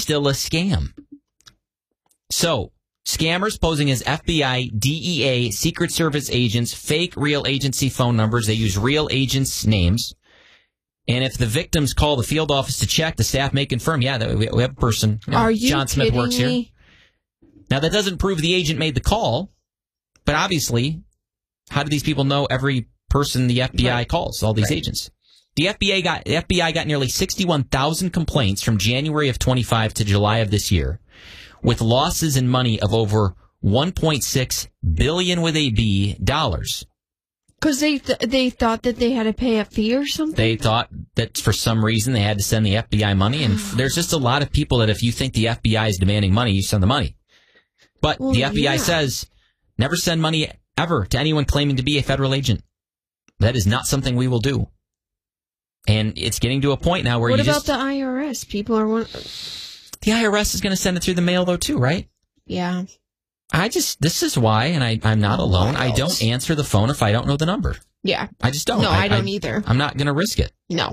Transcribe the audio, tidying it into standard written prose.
still a scam. So, scammers posing as FBI, DEA, Secret Service agents, fake real agency phone numbers. They use real agents' names. And if the victims call the field office to check, the staff may confirm, we have a person. Are you John Smith kidding works me? here. Now, that doesn't prove the agent made the call, but obviously, how do these people know every person the FBI calls, all these agents? The FBI got nearly 61,000 complaints from January of 25 to July of this year, with losses in money of over $1.6 billion with a B dollars. Because they thought that they had to pay a fee or something? They thought that for some reason they had to send the FBI money, and there's just a lot of people that if you think the FBI is demanding money, you send the money. But the FBI says, never send money ever to anyone claiming to be a federal agent. That is not something we will do. And it's getting to a point now where What about the IRS? People are... The IRS is going to send it through the mail, though, too, right? Yeah. This is why, and I'm not alone, I don't answer the phone if I don't know the number. Yeah. I just don't. No, I don't either. I'm not going to risk it. No.